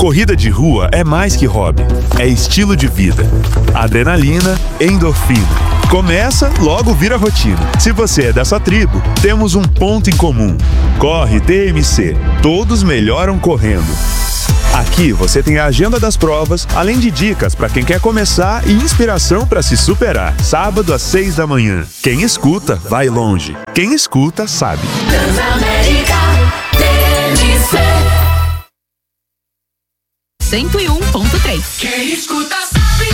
Corrida de rua é mais que hobby, é estilo de vida. Adrenalina, endorfina. Começa, logo vira rotina. Se você é dessa tribo, temos um ponto em comum. Corre TMC. Todos melhoram correndo. Aqui você tem a agenda das provas, além de dicas para quem quer começar e inspiração para se superar. Sábado às 6 da manhã. Quem escuta, vai longe. Quem escuta, sabe. Transamérica TMC 101.3. Quem escuta sabe.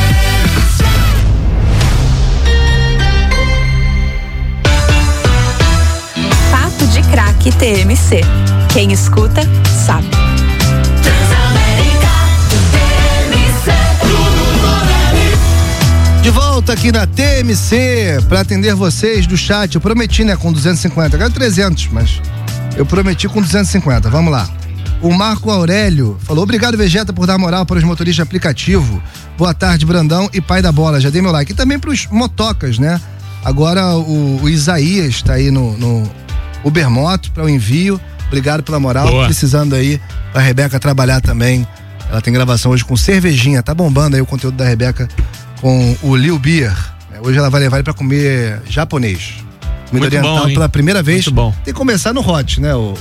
Papo de Craque TMC. Quem escuta, sabe. Transamérica TMC. De volta aqui na TMC para atender vocês do chat. Eu prometi, né, com 250, agora 300, mas eu prometi com 250. Vamos lá. O Marco Aurélio falou: obrigado, Vegeta, por dar moral para os motoristas de aplicativo. Boa tarde, Brandão e pai da bola. Já dei meu like. E também para os motocas, né? Agora o Isaías tá aí no Ubermoto para o envio. Obrigado pela moral. Boa. Precisando aí pra Rebeca trabalhar também. Ela tem gravação hoje com cervejinha. Tá bombando aí o conteúdo da Rebeca com o Lil Beer. Hoje ela vai levar ele pra comer japonês. Comida Muito oriental bom, hein? pela primeira vez. Muito bom. Tem que começar no hot, né? O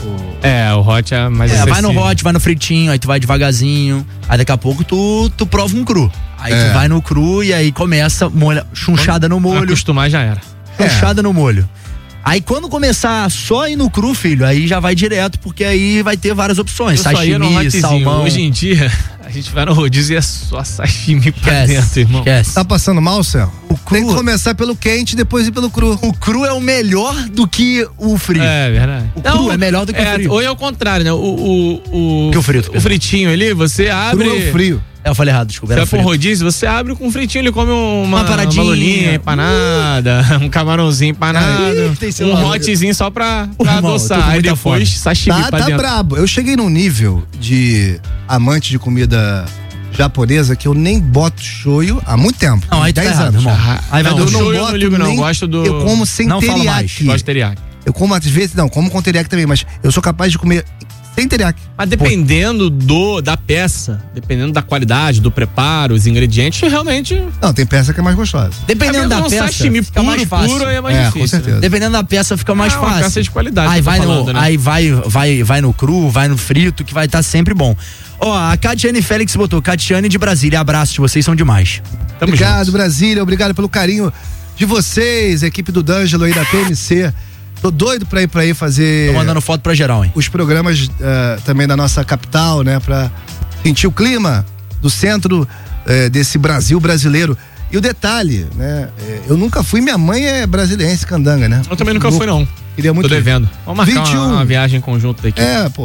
hot é mais vai no hot, vai no fritinho, aí tu vai devagarzinho, aí daqui a pouco tu prova um cru. Aí tu vai no cru e aí começa chunchada no molho. Acostumar já era. Chunchada no molho. Aí quando começar só ir no cru, filho, aí já vai direto, porque aí vai ter várias opções. Eu só ia no Sashimi, hotzinho. salmão. Hoje em dia, a gente vai no rodízio e é só sashimi pra dentro, irmão. Esquece. Tá passando mal, Céu? Tem que começar pelo quente e depois ir pelo cru. O cru é o melhor do que o frio. É verdade. O cru é melhor do que o frio. Ou é o contrário, né? Que o frito. O fritinho ali, você abre. Cru é o frio. Eu falei errado, desculpa. Você vai pra um rodízio, você abre com um fritinho, ele come uma paradinha, balolinha empanada, um camarãozinho empanado, um hotzinho só pra adoçar. Aí depois sashimi pra Tá dentro. brabo. Eu cheguei num nível de amante de comida japonesa que eu nem boto shoyu há muito tempo. Não, aí 10 tá errado, anos. irmão. Aí vai Não, eu shoyu não eu boto não ligo, não. nem, Gosto do. eu como sem Não fala mais. teriyaki. Gosto de teriyaki. Eu como às vezes, não, como com teriyaki também, mas eu sou capaz de comer sem teriyaki. Mas dependendo da peça, dependendo da qualidade, do preparo, os ingredientes, realmente. Não, tem peça que é mais gostosa. Dependendo da um peça, sashimi fica mais fácil. puro é mais É, difícil. com certeza. Dependendo da peça, fica mais Uma fácil. peça de qualidade. Aí que eu tô falando, né? aí vai no cru, vai no frito, que vai estar sempre bom. Ó, a Catiane Félix botou: Catiane de Brasília, abraços, vocês são demais. Tamo Obrigado, junto. Brasília, obrigado pelo carinho de vocês, equipe do D'Angelo aí da TMC. Tô doido pra ir fazer. Tô mandando foto pra geral, hein? Os programas também da nossa capital, né? Pra sentir o clima do centro desse Brasil brasileiro. E o detalhe, né? Eu nunca fui, minha mãe é brasiliense, candanga, né? Eu também nunca fui, não. Queria muito Tô ir. devendo. Vamos marcar 21. uma viagem conjunta daqui.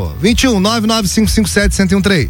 21 99557-1013.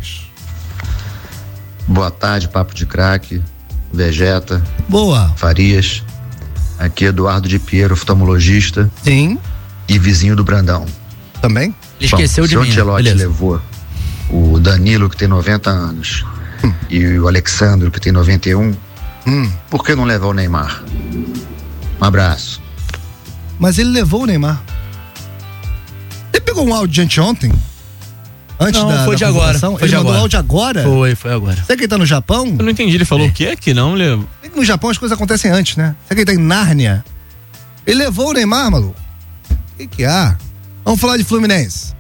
Boa tarde, Papo de Craque, Vegeta, Boa. Farias. Aqui é Eduardo de Piero, oftalmologista Sim, e vizinho do Brandão. também. Ele esqueceu de Bom, mim. se o Ancelotti Beleza. levou o Danilo, que tem 90 anos, e o Alexandro, que tem 91, por que não levar o Neymar? Um abraço. Mas ele levou o Neymar. Ele pegou um áudio de anteontem? Antes Não, da foi de convocação? agora. Foi Ele de mandou agora. áudio agora? Foi agora. Será que ele tá no Japão? Eu não entendi, ele falou o quê? Que não levou. No Japão as coisas acontecem antes, né? Será que ele tá em Nárnia? Ele levou o Neymar, maluco? O que há? Vamos falar de Fluminense.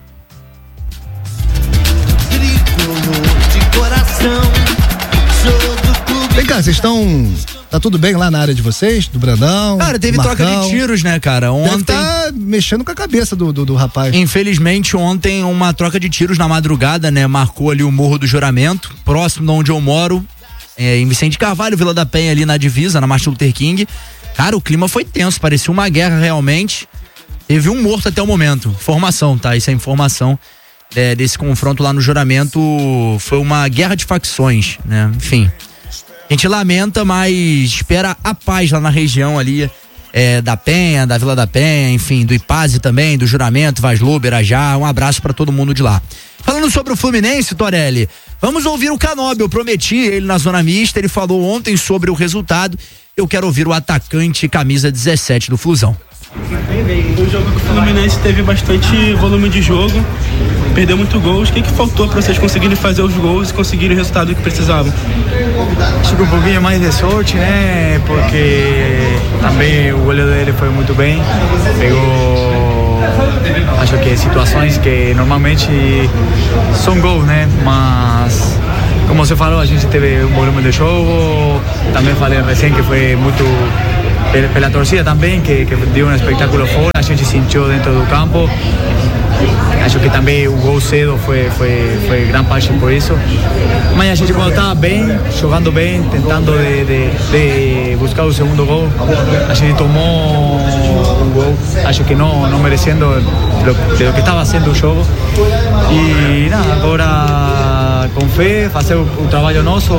Vem cá, vocês estão... Tá tudo bem lá na área de vocês? Do Brandão? Cara, teve do troca Marcão? de tiros, né, cara? Deve Ontem. tá mexendo com a cabeça do rapaz. Infelizmente, ontem, uma troca de tiros na madrugada, né? Marcou ali o Morro do Juramento, próximo de onde eu moro, em Vicente Carvalho, Vila da Penha, ali na divisa, na Martin Luther King. Cara, o clima foi tenso, parecia uma guerra realmente. Teve um morto até o momento. Informação, tá? Isso é informação desse confronto lá no Juramento. Foi uma guerra de facções, né? Enfim. A gente lamenta, mas espera a paz lá na região ali. Da Penha, da Vila da Penha, enfim, do Ipase também, do Juramento, Vaslu, Birajá. Um abraço pra todo mundo de lá. Falando sobre o Fluminense, Torelli, vamos ouvir o Canóbio. Eu prometi ele na zona mista, ele falou ontem sobre o resultado. Eu quero ouvir o atacante camisa 17 do Flusão. O jogo com o Fluminense teve bastante volume de jogo, perdeu muito gols. O que faltou para vocês conseguirem fazer os gols e conseguirem o resultado que precisavam? Acho que um pouquinho mais de sorte, né? Porque também o goleiro dele foi muito bem. Pegou, acho que situações que normalmente são gols, né? Mas, como você falou, a gente teve um volume de jogo. Também falei recém que foi muito pela torcida também, que deu um espetáculo fora. A gente sentiu dentro do campo. Acho que também o gol cedo foi grande parte por isso. Mas a gente, quando estava bem, jogando bem, tentando de buscar o segundo gol, a gente tomou um gol, acho que não merecendo do que estava sendo o jogo. E nada, agora com fé, fazer o trabalho nosso,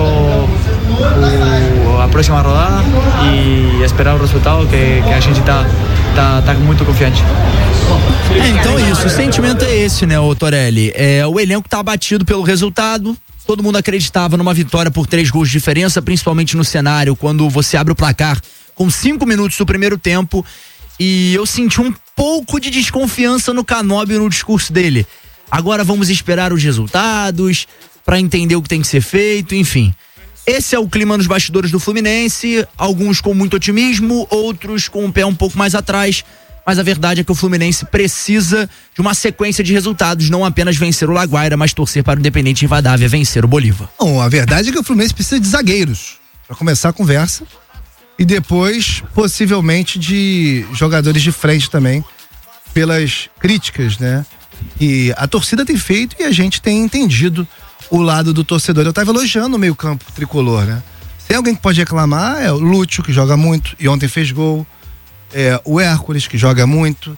a próxima rodada e esperar o resultado que a gente tá muito confiante. Então isso, o sentimento é esse, né, ô Torelli? O elenco tá abatido pelo resultado. Todo mundo acreditava numa vitória por 3 gols de diferença, principalmente no cenário, quando você abre o placar com 5 minutos do primeiro tempo. E eu senti um pouco de desconfiança no Canóbio no discurso dele. Agora vamos esperar os resultados pra entender o que tem que ser feito, enfim. Esse é o clima nos bastidores do Fluminense, alguns com muito otimismo, outros com o pé um pouco mais atrás. Mas a verdade é que o Fluminense precisa de uma sequência de resultados, não apenas vencer o Laguaira, mas torcer para o Independente Rivadavia vencer o Bolívar. Bom, a verdade é que o Fluminense precisa de zagueiros para começar a conversa e depois, possivelmente, de jogadores de frente também, pelas críticas, né? Que a torcida tem feito e a gente tem entendido o lado do torcedor. Eu estava elogiando o meio-campo tricolor, né? Se tem alguém que pode reclamar, é o Lúcio, que joga muito e ontem fez gol. O Hércules, que joga muito.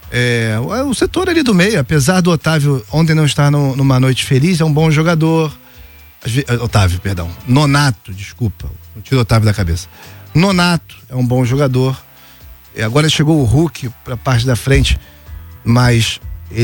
O setor ali do meio, apesar do Otávio ontem não estar numa noite feliz, é um bom jogador. Otávio, perdão. Nonato, desculpa. Não tiro o Otávio da cabeça. Nonato é um bom jogador. Agora chegou o Hulk pra parte da frente, mas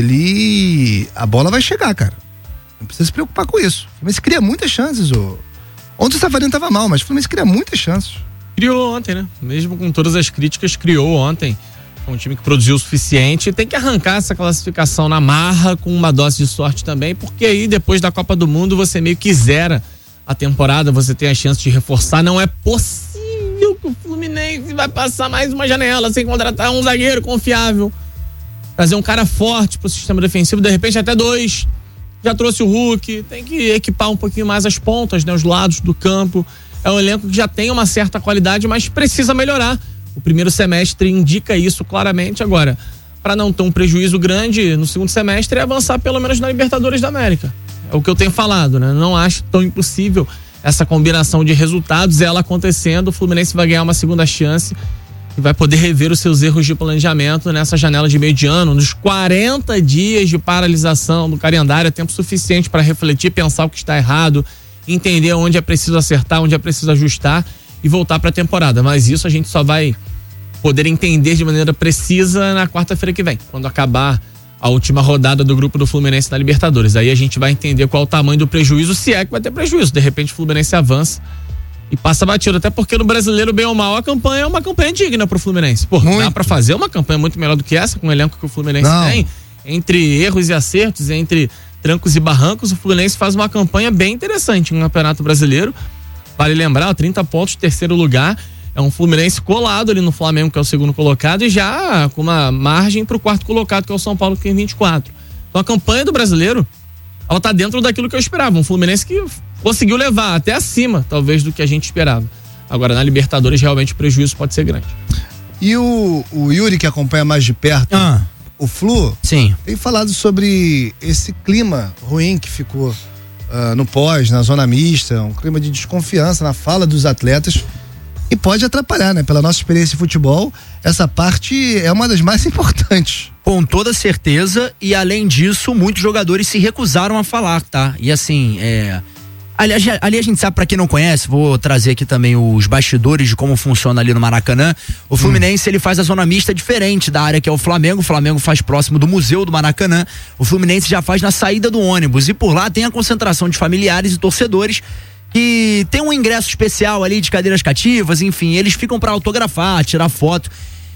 a bola vai chegar, cara. Não precisa se preocupar com isso. O Fluminense cria muitas chances. Ontem o Savarino tava mal, mas o Fluminense cria muitas chances. Criou ontem, né? Mesmo com todas as críticas, criou ontem. Um time que produziu o suficiente. Tem que arrancar essa classificação na marra com uma dose de sorte também, porque aí depois da Copa do Mundo você meio que zera a temporada, você tem a chance de reforçar. Não é possível que o Fluminense vai passar mais uma janela sem contratar um zagueiro confiável. Trazer um cara forte pro sistema defensivo, de repente até 2. Já trouxe o Hulk, tem que equipar um pouquinho mais as pontas, né? Os lados do campo. É um elenco que já tem uma certa qualidade, mas precisa melhorar. O primeiro semestre indica isso claramente. Agora, para não ter um prejuízo grande no segundo semestre, é avançar pelo menos na Libertadores da América. É o que eu tenho falado, né? Não acho tão impossível essa combinação de resultados, ela acontecendo. O Fluminense vai ganhar uma segunda chance e vai poder rever os seus erros de planejamento nessa janela de meio de ano. Nos 40 dias de paralisação do calendário, é tempo suficiente para refletir, pensar o que está errado, entender onde é preciso acertar, onde é preciso ajustar e voltar para a temporada. Mas isso a gente só vai poder entender de maneira precisa na quarta-feira que vem, quando acabar a última rodada do grupo do Fluminense na Libertadores. Aí a gente vai entender qual o tamanho do prejuízo, se é que vai ter prejuízo. De repente o Fluminense avança e passa batido, até porque no Brasileiro, bem ou mal, a campanha é uma campanha digna pro Fluminense. Pô, dá pra fazer uma campanha muito melhor do que essa, com o elenco que o Fluminense tem, entre erros e acertos, entre trancos e barrancos. O Fluminense faz uma campanha bem interessante no Campeonato Brasileiro. Vale lembrar, 30 pontos, terceiro lugar. É um Fluminense colado ali no Flamengo, que é o segundo colocado, e já com uma margem pro quarto colocado, que é o São Paulo, que tem 24. Então a campanha do Brasileiro, ela tá dentro daquilo que eu esperava. Um Fluminense que conseguiu levar até acima, talvez, do que a gente esperava. Agora, na Libertadores, realmente o prejuízo pode ser grande. E o Yuri, que acompanha mais de perto, o Flu, sim, tem falado sobre esse clima ruim que ficou no pós, na zona mista, um clima de desconfiança na fala dos atletas, e pode atrapalhar, né? Pela nossa experiência de futebol, essa parte é uma das mais importantes. Com toda certeza, e além disso, muitos jogadores se recusaram a falar, tá? E assim, ali a gente sabe, pra quem não conhece, vou trazer aqui também os bastidores de como funciona ali no Maracanã. O Fluminense, ele faz a zona mista diferente da área que é o Flamengo faz próximo do Museu do Maracanã. O Fluminense já faz na saída do ônibus, e por lá tem a concentração de familiares e torcedores que tem um ingresso especial ali de cadeiras cativas, enfim, eles ficam pra autografar, tirar foto.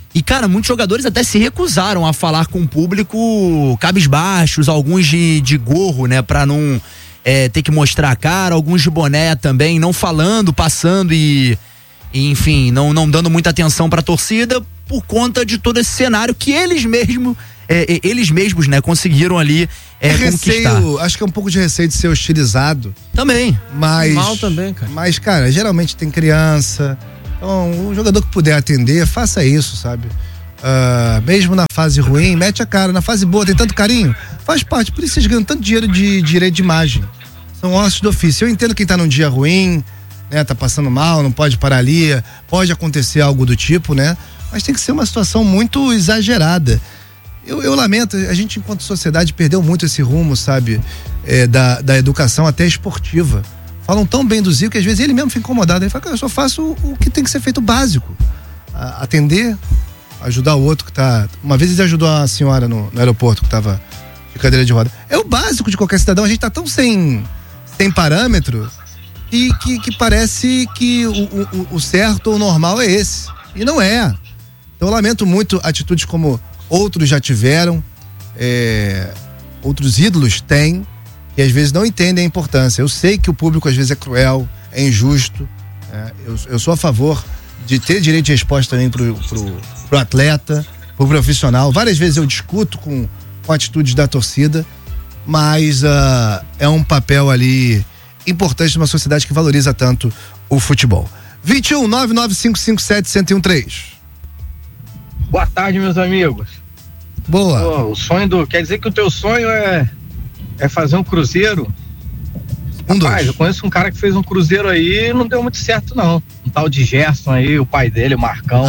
E, cara, muitos jogadores até se recusaram a falar com o público cabisbaixos, alguns de gorro, né, pra não ter que mostrar a cara, alguns de boné também, não falando, passando e enfim, não dando muita atenção pra torcida por conta de todo esse cenário que eles mesmos, né, conseguiram ali conquistar. Receio, acho que é um pouco de receio de ser hostilizado. Também. Mas, Mal também, cara. Mas, cara, geralmente tem criança. Então, o jogador que puder atender, faça isso, sabe? Mesmo na fase ruim, mete a cara. Na fase boa, tem tanto carinho, faz parte. Por isso vocês ganham tanto dinheiro de direito de imagem. São ossos do ofício. Eu entendo quem tá num dia ruim, né? Tá passando mal, não pode parar ali, pode acontecer algo do tipo, né? Mas tem que ser uma situação muito exagerada. Eu lamento, a gente enquanto sociedade perdeu muito esse rumo, sabe? Da educação até esportiva. Falam tão bem do Zico que às vezes ele mesmo fica incomodado. Ele fala, cara, eu só faço o que tem que ser feito básico. Atender, ajudar o outro que tá... Uma vez ele ajudou a senhora no aeroporto que tava de cadeira de roda. É o básico de qualquer cidadão. A gente tá tão sem parâmetro que parece que o certo ou o normal é esse. E não é. Então eu lamento muito atitudes como outros já tiveram, outros ídolos têm, e às vezes não entendem a importância. Eu sei que o público às vezes é cruel, é injusto. Eu sou a favor de ter direito de resposta também pro atleta, pro profissional. Várias vezes eu discuto com atitudes da torcida, mas é um papel ali importante numa sociedade que valoriza tanto o futebol. 21 99557 1013. Boa tarde, meus amigos. Boa. O sonho quer dizer que o teu sonho é fazer um cruzeiro? Rapaz, eu conheço um cara que fez um cruzeiro aí e não deu muito certo, não. Um tal de Gerson aí, o pai dele, o Marcão.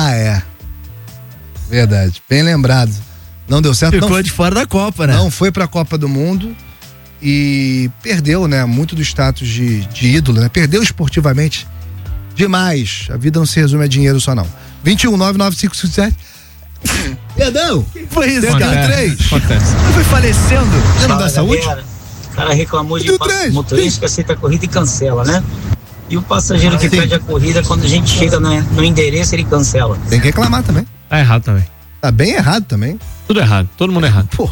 Verdade, bem lembrado. Não deu certo. Ficou de fora da Copa, né? Não foi pra Copa do Mundo e perdeu, né, muito do status de ídolo, né? Perdeu esportivamente demais. A vida não se resume a dinheiro só, não. 21 99557 Perdão! Foi isso, cara? Acontece. Você foi falecendo? Já não dá saúde? O cara reclamou de motorista que aceita a corrida e cancela, né? E o passageiro que pede a corrida, quando a gente chega no endereço, ele cancela. Tem que reclamar também. Tá errado também. Tá bem errado também. Tudo errado, todo mundo errado. Pô.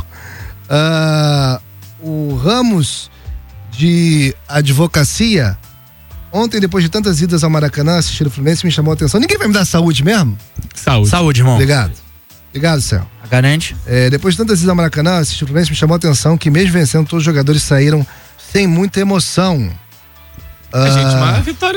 O Ramos de Advocacia, ontem, depois de tantas idas ao Maracanã, assistir o Fluminense, me chamou a atenção. Ninguém vai me dar saúde mesmo? Saúde, irmão. Obrigado, Céu. Garante. Depois de tantas idas ao Maracanã, assistir o Fluminense, me chamou a atenção que mesmo vencendo, todos os jogadores saíram sem muita emoção. Gente, mas a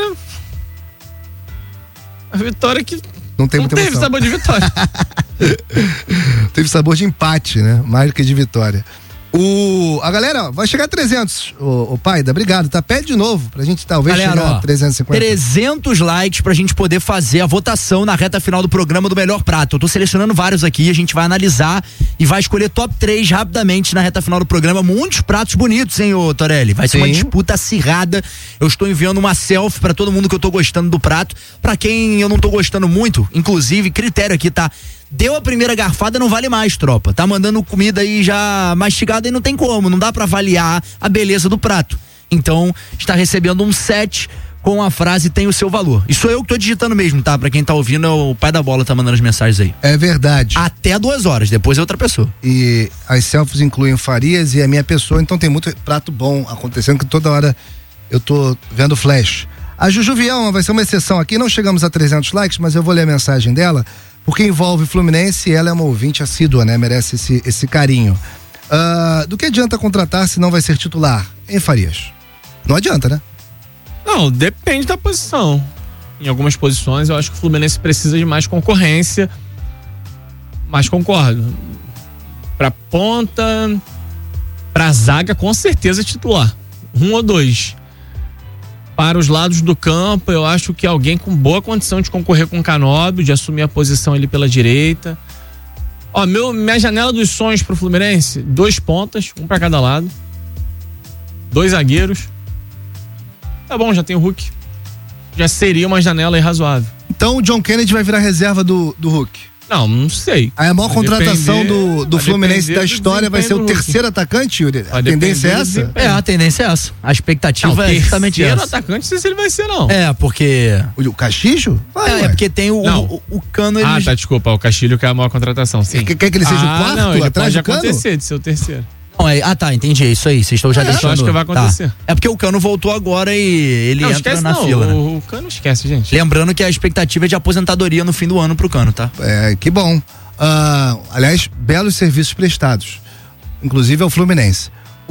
vitória que não tem muita teve emoção. sabor de vitória. Teve sabor de empate, né? Mais do que de vitória. A galera, vai chegar a 300, o Paida, obrigado, tá? Pede de novo, pra gente talvez chegar a 350. 300 likes pra gente poder fazer a votação na reta final do programa do Melhor Prato. Eu tô selecionando vários aqui, a gente vai analisar e vai escolher top 3 rapidamente na reta final do programa. Muitos pratos bonitos, hein, ô Torelli? Vai ser uma disputa acirrada. Eu estou enviando uma selfie pra todo mundo que eu tô gostando do prato. Pra quem eu não tô gostando muito, inclusive, critério aqui, tá? Deu a primeira garfada, não vale mais, tropa. Tá mandando comida aí já mastigada e não tem como, não dá pra avaliar a beleza do prato. Então, está recebendo um 7 com a frase tem o seu valor. E sou eu que tô digitando mesmo, tá? Pra quem tá ouvindo, o pai da bola tá mandando as mensagens aí. É verdade. Até 2 horas, depois é outra pessoa. E as selfies incluem o Farias e a minha pessoa, então tem muito prato bom acontecendo, que toda hora eu tô vendo flash. A Juju Vião vai ser uma exceção aqui, não chegamos a 300 likes, mas eu vou ler a mensagem dela, porque envolve Fluminense e ela é uma ouvinte assídua, né? Merece esse carinho. Do que adianta contratar se não vai ser titular? Hein, Farias? Não adianta, né? Não, depende da posição. Em algumas posições eu acho que o Fluminense precisa de mais concorrência, mas concordo. Pra ponta, pra zaga, com certeza titular. 1 ou 2. Para os lados do campo, eu acho que alguém com boa condição de concorrer com o Canóbio, de assumir a posição ali pela direita. Minha janela dos sonhos pro Fluminense, 2 pontas, 1 para cada lado. 2 zagueiros. Tá bom, já tem o Hulk. Já seria uma janela aí razoável. Então o John Kennedy vai virar reserva do Hulk. Não sei. Aí a maior contratação do Fluminense da história vai ser o do terceiro atacante, Yuri? A tendência é essa? A tendência é essa. A expectativa é justamente essa. O terceiro atacante, não sei se ele vai ser, não. Porque... O Castilho? É porque tem o Cano... Desculpa, o Castilho que é a maior contratação, sim. Quer que ele seja o quarto não, ele atrás pode do Cano? acontecer de ser o terceiro. Não, entendi, é isso aí, vocês estão já deixando. Eu acho que vai acontecer. É porque o Cano voltou agora e ele entra na fila. O Cano esquece, gente. Lembrando que a expectativa é de aposentadoria no fim do ano pro Cano, tá? Que bom. Aliás, belos serviços prestados. Inclusive ao Fluminense.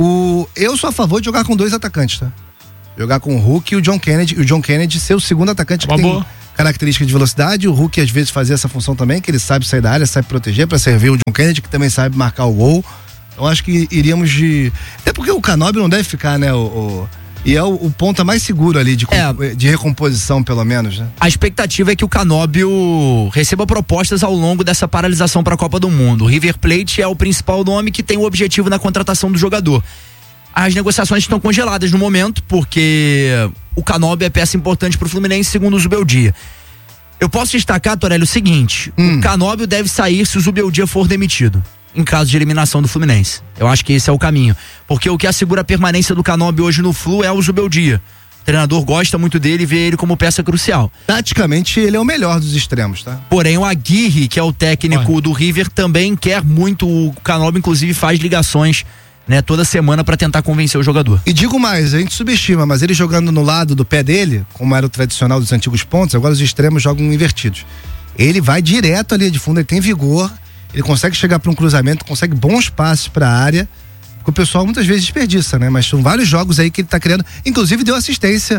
Eu sou a favor de jogar com 2 atacantes, tá? Jogar com o Hulk e o John Kennedy. E o John Kennedy ser o segundo atacante que tem característica de velocidade. O Hulk às vezes fazia essa função também, que ele sabe sair da área, sabe proteger pra servir o John Kennedy, que também sabe marcar o gol. Eu acho que iríamos de... Até porque o Canóbio não deve ficar, né? E é o ponta mais seguro ali de recomposição, pelo menos, né? A expectativa é que o Canóbio receba propostas ao longo dessa paralisação para a Copa do Mundo. O River Plate é o principal nome que tem o objetivo na contratação do jogador. As negociações estão congeladas no momento, porque o Canóbio é peça importante para o Fluminense, segundo o Zubeldia. Eu posso destacar, Torelli, o seguinte: o Canóbio deve sair se o Zubeldia for demitido, em caso de eliminação do Fluminense. Eu acho que esse é o caminho. Porque o que assegura a permanência do Canóbio hoje no Flu é o Zubeldia. O treinador gosta muito dele e vê ele como peça crucial. Taticamente, ele é o melhor dos extremos, tá? Porém, o Aguirre, que é o técnico do River, também quer muito o Canóbio, inclusive faz ligações, né, toda semana para tentar convencer o jogador. E digo mais, a gente subestima, mas ele jogando no lado do pé dele, como era o tradicional dos antigos pontos, agora os extremos jogam invertidos. Ele vai direto ali de fundo, ele tem vigor, ele consegue chegar para um cruzamento, consegue bons passes para a área, que o pessoal muitas vezes desperdiça, né? Mas são vários jogos aí que ele tá criando, inclusive deu assistência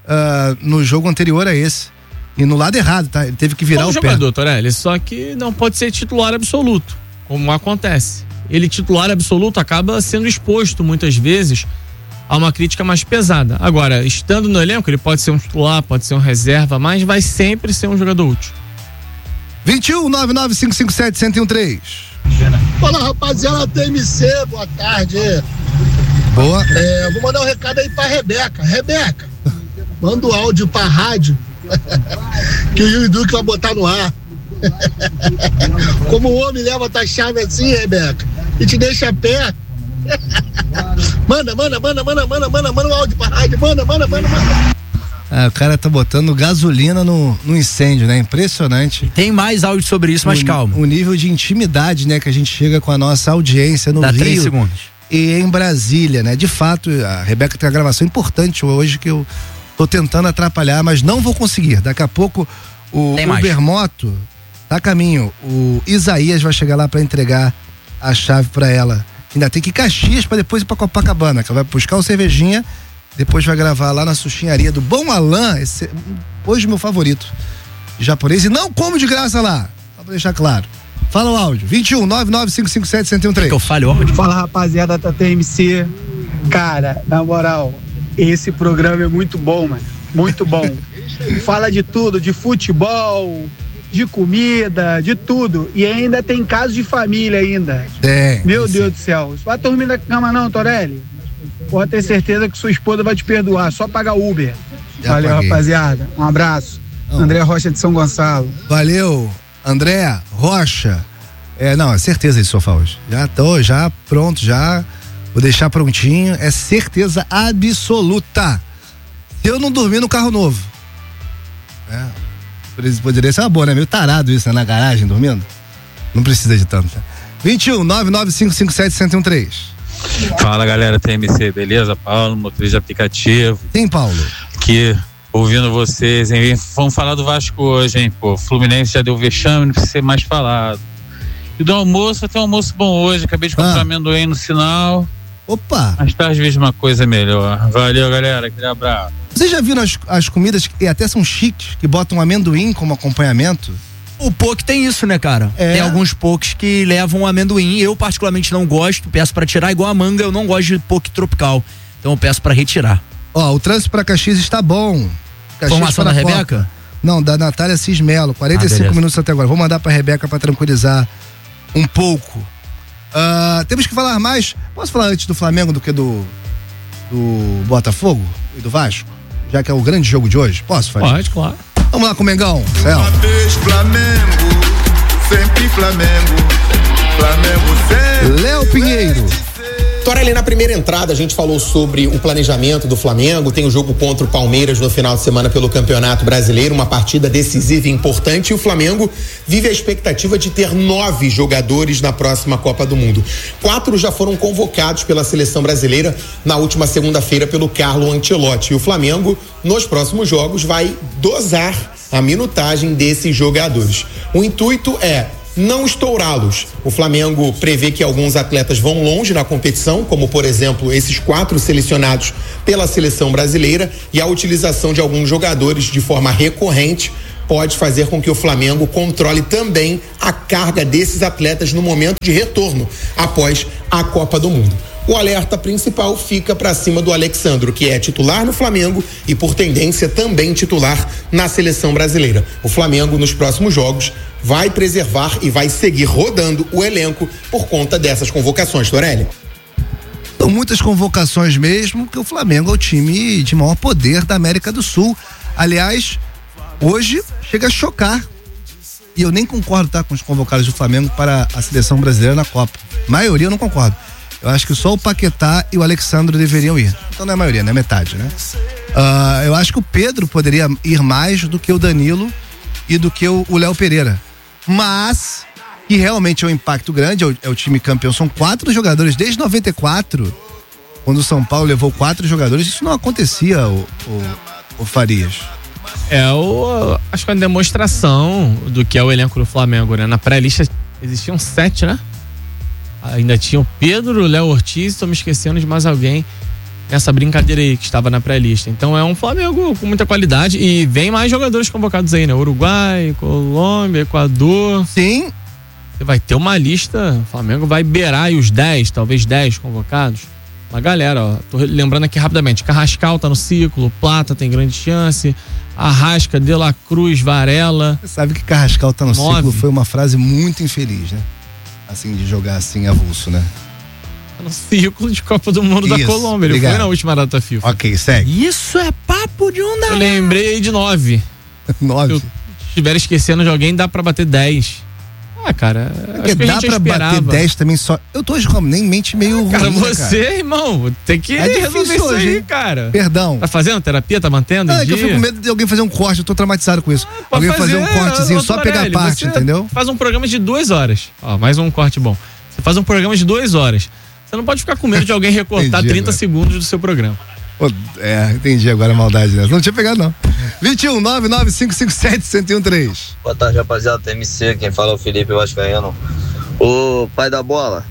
no jogo anterior a esse. E no lado errado, tá? Ele teve que virar o pé. Jogador, Torelli, só que não pode ser titular absoluto, como acontece. Ele titular absoluto acaba sendo exposto muitas vezes a uma crítica mais pesada. Agora, estando no elenco, ele pode ser um titular, pode ser um reserva, mas vai sempre ser um jogador útil. 21-99557-1013. Fala, rapaziada, TMC, boa tarde. Boa. Vou mandar um recado aí pra Rebeca. Rebeca, manda o áudio pra rádio que o Yuri Duque vai botar no ar. Como o homem leva tua chave assim, Rebeca, e te deixa a pé. Manda o áudio pra rádio, manda. O cara tá botando gasolina no incêndio, né? Impressionante. Tem mais áudio sobre isso, mas calma. O nível de intimidade, né, que a gente chega com a nossa audiência no Rio 3 segundos. E em Brasília, né? De fato, a Rebeca tem uma gravação importante hoje que eu tô tentando atrapalhar, mas não vou conseguir. Daqui a pouco o Ubermoto tá a caminho. O Isaías vai chegar lá pra entregar a chave pra ela. Ainda tem que ir Caxias pra depois ir pra Copacabana, que ela vai buscar uma cervejinha. Depois vai gravar lá na suchinharia do Bom Alain, hoje meu favorito japonês, e não como de graça lá, só pra deixar claro. Fala o áudio, 21-99557-1013. Que eu falo áudio. Fala, rapaziada da TMC. Cara, na moral, esse programa é muito bom, mano, muito bom. Fala de tudo, de futebol, de comida, de tudo, e ainda tem casos de família ainda. Meu Deus do céu, vai dormir na cama não, Torelli? Pode ter certeza que sua esposa vai te perdoar, só pagar Uber. Valeu, rapaziada. Um abraço. André Rocha de São Gonçalo. Valeu, André Rocha. É certeza isso, sofá hoje. Já pronto, vou deixar prontinho. É certeza absoluta. Se eu não dormir no carro novo. Poderia ser uma boa, né? Meio tarado isso, né? Na garagem, dormindo. Não precisa de tanto. 21-99557-1013. Fala, galera TMC, beleza? Paulo, motorista de aplicativo. Sim, Paulo. Aqui, ouvindo vocês, hein? Vamos falar do Vasco hoje, hein? Pô, Fluminense já deu vexame, não precisa ser mais falado. E do almoço, vai ter um almoço bom hoje, acabei de comprar amendoim no sinal. Opa! Mais tarde vejo uma coisa melhor. Valeu, galera, aquele abraço. Vocês já viram as comidas que até são chiques, que botam amendoim como acompanhamento? O poke tem isso, né, cara? Tem alguns pokes que levam amendoim. Eu particularmente não gosto, peço pra tirar. Igual a manga, eu não gosto de poke tropical. Então eu peço pra retirar. O trânsito pra Caxias está bom. Formação da Rebeca? Não, da Natália Cismelo. 45 minutos até agora. Vou mandar pra Rebeca pra tranquilizar um pouco. Temos que falar mais. Posso falar antes do Flamengo do que do Botafogo e do Vasco? Já que é o grande jogo de hoje? Posso, Fábio? Pode, claro. Vamos lá com o Mengão. Uma vez Flamengo, sempre Flamengo, Flamengo sempre. Léo Pinheiro. Torelli, na primeira entrada a gente falou sobre o planejamento do Flamengo, tem o jogo contra o Palmeiras no final de semana pelo Campeonato Brasileiro, uma partida decisiva e importante, e o Flamengo vive a expectativa de ter 9 jogadores na próxima Copa do Mundo. 4 já foram convocados pela seleção brasileira na última segunda-feira pelo Carlo Ancelotti, e o Flamengo nos próximos jogos vai dosar a minutagem desses jogadores. O intuito é não estourá-los. O Flamengo prevê que alguns atletas vão longe na competição, como por exemplo esses 4 selecionados pela seleção brasileira, e a utilização de alguns jogadores de forma recorrente pode fazer com que o Flamengo controle também a carga desses atletas no momento de retorno após a Copa do Mundo. O alerta principal fica para cima do Alexandro, que é titular no Flamengo e, por tendência, também titular na seleção brasileira. O Flamengo, nos próximos jogos, vai preservar e vai seguir rodando o elenco por conta dessas convocações, Torelli. São muitas convocações mesmo, porque o Flamengo é o time de maior poder da América do Sul. Aliás, hoje chega a chocar. E eu nem concordo, tá, com os convocados do Flamengo para a seleção brasileira na Copa. Maioria eu não concordo. Eu acho que só o Paquetá e o Alexandre deveriam ir. Então não é a maioria, não é metade, né? Eu acho que o Pedro poderia ir mais do que o Danilo e do que o Léo Pereira. Mas, que realmente é um impacto grande, é o time campeão. São 4 jogadores desde 94, quando o São Paulo levou 4 jogadores. Isso não acontecia, o Farias. Acho que é uma demonstração do que é o elenco do Flamengo, né? Na pré-lista existiam 7, né? Ainda tinha o Pedro, o Léo Ortiz, estou me esquecendo de mais alguém nessa brincadeira aí que estava na pré-lista. Então é um Flamengo com muita qualidade e vem mais jogadores convocados aí, né? Uruguai, Colômbia, Equador. Sim. Você vai ter uma lista, o Flamengo vai beirar aí os 10, talvez 10 convocados. Uma galera, ó, tô lembrando aqui rapidamente, Carrascal tá no ciclo, Plata tem grande chance, Arrasca, De La Cruz, Varela. Você sabe que Carrascal tá no ciclo foi uma frase muito infeliz, né? Assim, de jogar assim avulso, né? No círculo de Copa do Mundo da Colômbia. Ele foi na última data FIFA. Ok, segue. Isso é papo de um. Eu lembrei de 9. 9? Se eu estiver esquecendo de alguém, dá pra bater 10. Ah, cara. Porque dá pra bater 10 também só. Eu tô hoje com nem mente meio ruim. Cara, você, irmão, tem que resolver isso hoje, aí, hein? cara. Perdão. Tá fazendo terapia? Tá mantendo? É que eu fico com medo de alguém fazer um corte. Eu tô traumatizado com isso. Alguém fazer um cortezinho, só pegar a parte, entendeu? Faz um programa de 2 horas. Ó, mais um corte bom. Você faz um programa de 2 horas. Você não pode ficar com medo de alguém recortar 30 segundos do seu programa. Entendi agora a maldade dessa. Não tinha pegado, não. 21 99557 1013. Boa tarde, rapaziada. TMC, quem fala é o Felipe Vascaíno. O pai da bola,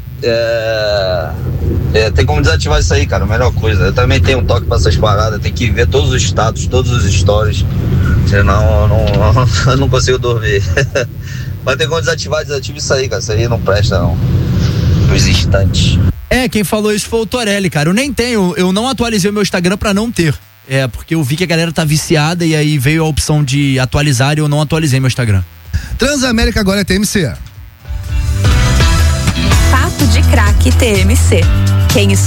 tem como desativar isso aí, cara, a melhor coisa. Eu também tenho um toque pra essas paradas, tem que ver todos os status, todos os stories, senão eu não consigo dormir. Mas tem como desativar isso aí, cara, isso aí não presta não, nos instantes. Quem falou isso foi o Torelli, cara. Eu nem tenho, eu não atualizei o meu Instagram pra não ter. Porque eu vi que a galera tá viciada e aí veio a opção de atualizar e eu não atualizei meu Instagram. Transamérica agora é TMC. Papo de Craque TMC. Quem